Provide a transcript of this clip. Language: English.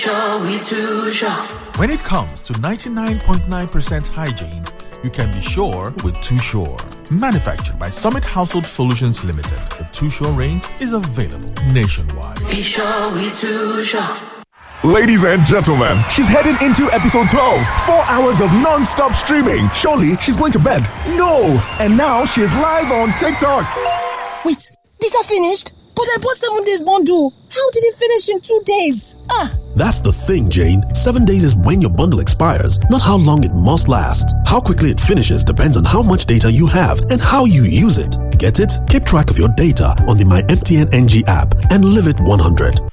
When it comes to 99.9% hygiene, you can be sure with Too Sure. Manufactured by Summit Household Solutions Limited, the Too Sure range is available nationwide. Be sure with Too Sure. Ladies and gentlemen, she's heading into episode 12. 4 hours of non-stop streaming. Surely she's going to bed. No! And now she's live on TikTok. Wait, these are finished? But I bought 7 days bundle. How did it finish in 2 days? That's the thing, Jane. 7 days is when your bundle expires, not how long it must last. How quickly it finishes depends on how much data you have and how you use it. Get it? Keep track of your data on the My MTN NG app and live it 100.